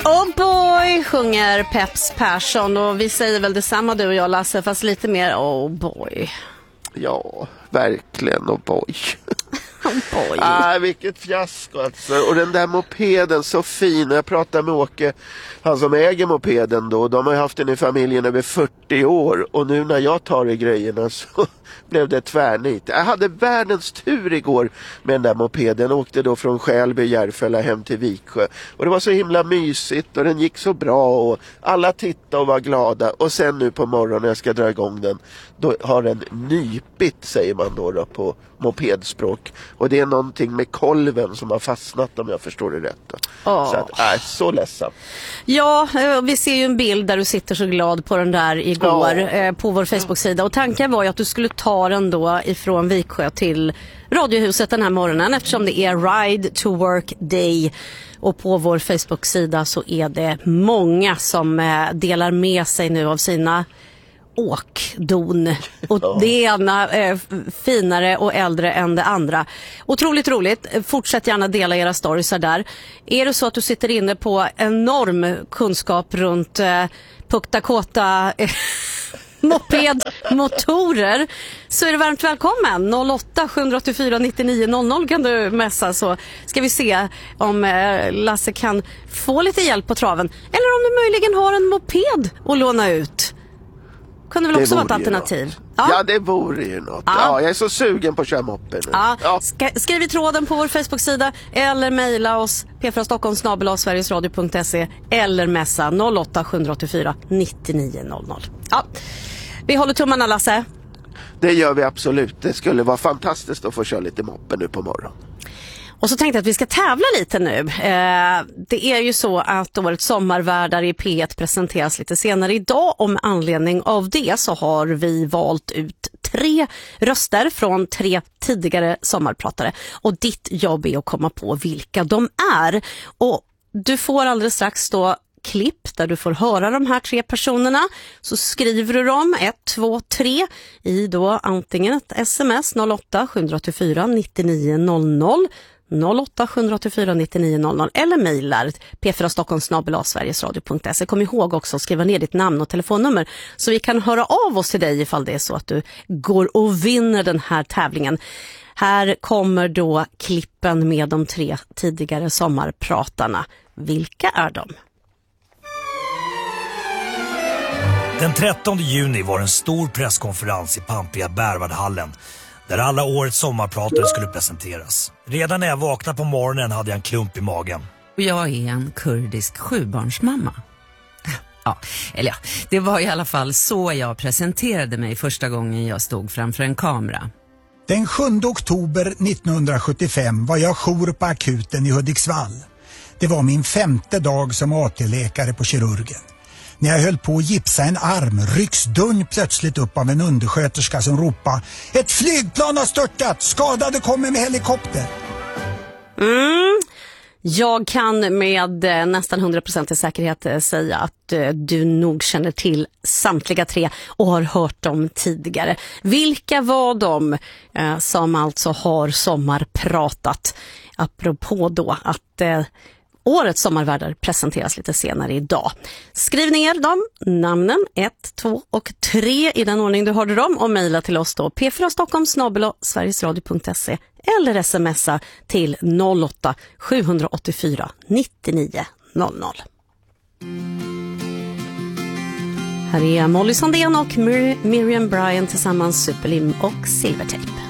Oh boy, sjunger Peps Persson. Och vi säger väl detsamma du och jag, Lasse, fast lite mer oh boy. Ja, verkligen oh boy. Oh boy. Vilket fiasko alltså. Och den där mopeden, så fin. Jag pratade med Åke, han som äger mopeden då. De har haft den i familjen över 40 år. Och nu när jag tar i grejerna så blev det tvärnit. Jag hade världens tur igår med den där mopeden. Jag åkte då från Skälby, Järfälla hem till Viksjö. Och det var så himla mysigt och den gick så bra. Och alla tittade och var glada. Och sen nu på morgonen när jag ska dra igång den, då har den nypit, säger man då på mopedspråk. Och det är någonting med kolven som har fastnat, om jag förstår det rätt. Så att, så ledsen. Ja, vi ser ju en bild där du sitter så glad på den där igår på vår Facebook-sida. Och tanken var ju att du skulle ta den då ifrån Viksjö till Radiohuset den här morgonen, eftersom det är Ride to Work Day. Och på vår Facebook-sida så är det många som delar med sig nu av sina åkdon. Och det ena är finare och äldre än det andra. Otroligt roligt. Fortsätt gärna dela era stories där. Är det så att du sitter inne på enorm kunskap runt Puktakota mopedmotorer, så är du varmt välkommen. 08 784 99 00 kan du messa, så ska vi se om Lasse kan få lite hjälp på traven. Eller om du möjligen har en moped att låna ut. Kunde väl också vara ett alternativ. Ja, det vore ju något. Ja, jag är så sugen på att köra moppen nu. Ja. Skriv i tråden på vår Facebook-sida eller mejla oss p4stockholm@sverigesradio.se eller messa 08 784 99 00. Ja, vi håller tummarna, Lasse. Det gör vi absolut. Det skulle vara fantastiskt att få köra lite moppen nu på morgon. Och så tänkte jag att vi ska tävla lite nu. Det är ju så att årets sommarvärdar i P1 presenteras lite senare idag. Om anledning av det så har vi valt ut 3 röster från 3 tidigare sommarpratare. Och ditt jobb är att komma på vilka de är. Och du får alldeles strax då klipp där du får höra de här 3 personerna. Så skriver du dem 1, 2, 3 i då antingen ett sms 08 784 99 00 08 784 99 00 eller mejlar p4stockholm@sverigesradio.se. Kom ihåg också att skriva ner ditt namn och telefonnummer så vi kan höra av oss till dig ifall det är så att du går och vinner den här tävlingen. Här kommer då klippen med de 3 tidigare sommarpratarna. Vilka är de? Den 13 juni var en stor presskonferens i pampiga Berwaldhallen där alla årets sommarpratare skulle presenteras. Redan när jag vaknade på morgonen hade jag en klump i magen. Och jag är en kurdisk 7-barnsmamma. Ja, det var i alla fall så jag presenterade mig första gången jag stod framför en kamera. Den 7 oktober 1975 var jag jour på akuten i Hudiksvall. Det var min 5:e dag som AT-läkare på kirurgen. När jag höll på att gipsa en arm rycks dörren plötsligt upp av en undersköterska som ropar: ett flygplan har störtat, skadade kommer med helikopter. Jag kan med nästan 100% säkerhet säga att du nog känner till samtliga 3 och har hört dem tidigare. Vilka var de som alltså har sommarpratat? Apropå då att årets sommarvärdar presenteras lite senare idag. Skriv ner dem, namnen 1, 2 och 3 i den ordning du hörde dem och mejla till oss då p4stockholm@sverigesradio.se eller smsa till 08 784 99 00. Här är Molly Sandén och Miriam Bryant tillsammans, Superlim och Silvertape.